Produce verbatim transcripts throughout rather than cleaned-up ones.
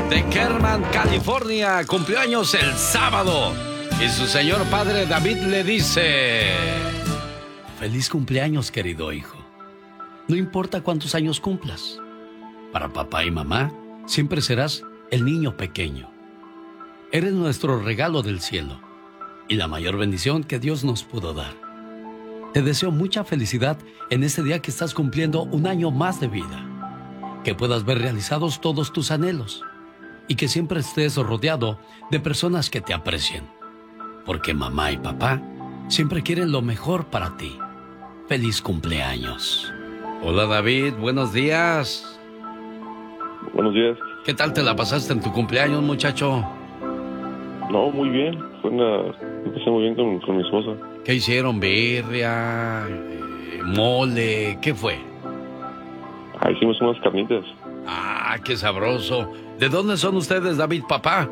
de Kerman, California. Cumplió años el sábado. Y su señor padre David le dice: feliz cumpleaños, querido hijo. No importa cuántos años cumplas. Para papá y mamá, siempre serás el niño pequeño. Eres nuestro regalo del cielo y la mayor bendición que Dios nos pudo dar. Te deseo mucha felicidad en este día que estás cumpliendo un año más de vida. Que puedas ver realizados todos tus anhelos y que siempre estés rodeado de personas que te aprecien. Porque mamá y papá siempre quieren lo mejor para ti. Feliz cumpleaños. Hola David, buenos días. Buenos días. ¿Qué tal te la pasaste en tu cumpleaños, muchacho? No, muy bien. Fue una... Me pasé muy bien con, con mi esposa. ¿Qué hicieron? ¿Birria? Eh, ¿Mole? ¿Qué fue? Ah, hicimos unas carnitas. Ah, qué sabroso. ¿De dónde son ustedes, David, papá?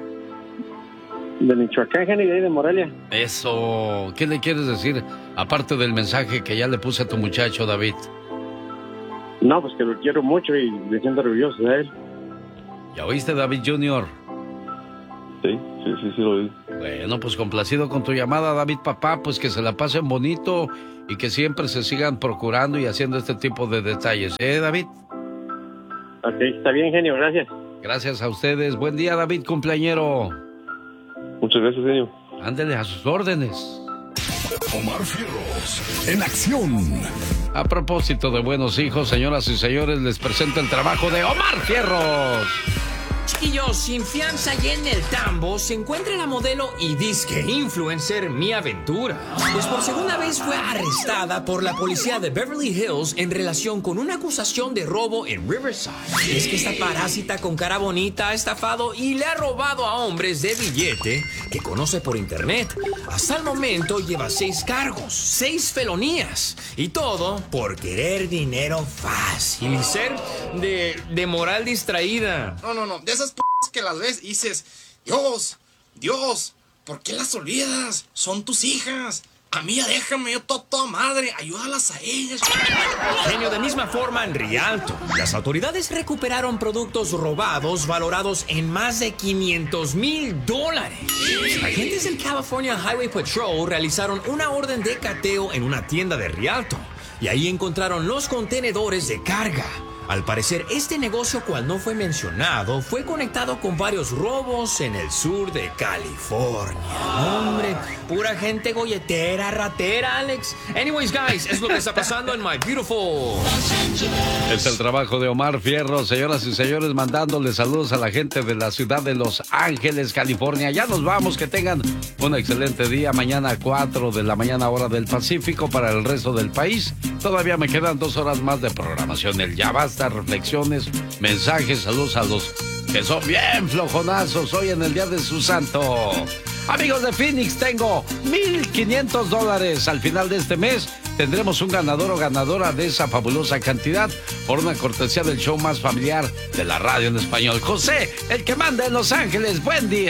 De Michoacán, Genio, y de Morelia. Eso. ¿Qué le quieres decir? Aparte del mensaje que ya le puse a tu muchacho, David. No, pues que lo quiero mucho y me siento orgulloso de él. ¿Ya oíste, David Junior? Sí, sí, sí, sí lo oí. Bueno, pues complacido con tu llamada, David, papá. Pues que se la pasen bonito y que siempre se sigan procurando y haciendo este tipo de detalles. ¿Eh, David? Ok, está bien, Genio, gracias. Gracias a ustedes. Buen día, David, cumpleañero. Muchas gracias, Genio. Ándele a sus órdenes. Omar Fierros, en acción. A propósito de buenos hijos, señoras y señores, les presento el trabajo de Omar Fierros. Chiquillos, sin fianza y en el tambo se encuentra la modelo y disque influencer Mia Ventura. Pues por segunda vez fue arrestada por la policía de Beverly Hills en relación con una acusación de robo en Riverside. Es que esta parásita con cara bonita ha estafado y le ha robado a hombres de billete que conoce por internet. Hasta el momento lleva seis cargos, seis felonías y todo por querer dinero fácil y ser de, de moral distraída. No, no, no, de esas p*** que las ves y dices, Dios, Dios, ¿por qué las olvidas? Son tus hijas. A mí ya déjame, yo to toda madre, ayúdalas a ellas. Genio, de misma forma en Rialto, las autoridades recuperaron productos robados valorados en más de quinientos mil dólares. Agentes del California Highway Patrol realizaron una orden de cateo en una tienda de Rialto y ahí encontraron los contenedores de carga. Al parecer, este negocio, cual no fue mencionado, fue conectado con varios robos en el sur de California. Hombre, pura gente golletera, ratera, Alex. Anyways, guys, es lo que está pasando en My Beautiful. Es el trabajo de Omar Fierros, señoras y señores, mandándole saludos a la gente de la ciudad de Los Ángeles, California. Ya nos vamos, que tengan un excelente día. Mañana a cuatro de la mañana, hora del Pacífico, para el resto del país. Todavía me quedan dos horas más de programación. El Ya Basta, reflexiones, mensajes, saludos a los que son bien flojonazos hoy en el día de su santo. Amigos de Phoenix, tengo mil quinientos dólares. Al final de este mes tendremos un ganador o ganadora de esa fabulosa cantidad por una cortesía del show más familiar de la radio en español. José, el que manda en Los Ángeles. Buen día.